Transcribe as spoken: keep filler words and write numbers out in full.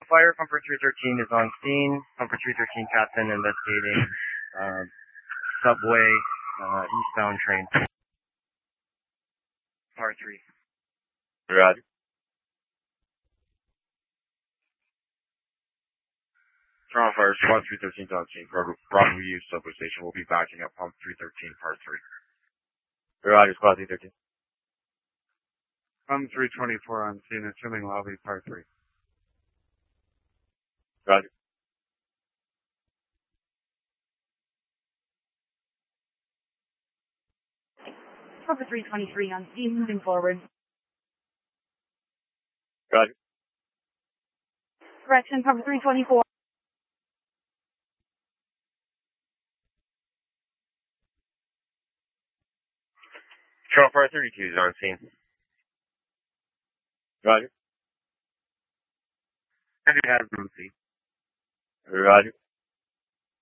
Fire, Pumper three thirteen is on scene. Pumper three thirteen captain investigating uh, subway uh, eastbound train. Par three. Roger. Toronto Fire, Squad three thirteen is on scene. Broadway U subway station. We'll be backing up Pump three thirteen, Par three. Roger, Squad three thirteen. Pump three twenty-four on scene, assuming lobby, Par three. Roger. Pumper three twenty-three on scene, moving forward. Roger. Correction, Pumper three twenty-four. Toronto Fire thirty-two is on scene. Roger. And it has no scene. Roger.